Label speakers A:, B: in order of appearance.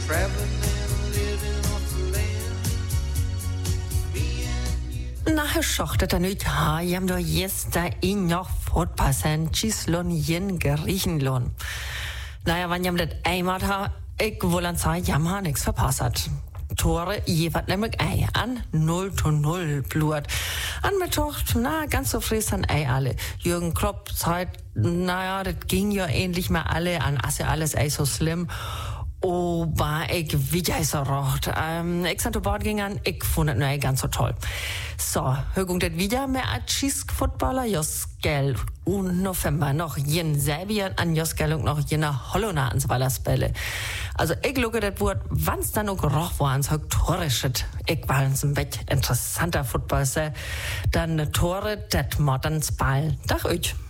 A: Na, schochtet er nicht, ha, jam do jest da in noch fortpassen, Chislon jen Griechenlohn. Naja, wenn jam das einmal ha, ich will an sagen, jam ha nix verpasst hat. Tore jeweils nämlich ei an 0:0 blut. An Mittwoch, na, ganz so frisch an ei alle. Jürgen Klopp sagt, naja, das ging ja ähnlich mal alle an, asse alles ei so schlimm. Aber ich wieder so rocht. Ich sind zu Bord gegangen, ich fand es nicht ganz so toll. So, Högung das wieder mehr als Schießfootballer Joskel und November noch jen Serbien an Joskel und noch jener Hollona ans Wallersbälle. Also ich luge das Wort, wann's dann noch roch war ans Hektorischet. Ich war ins Bett interessanter Football, dann Tore, das moderns Ball. Dach euch.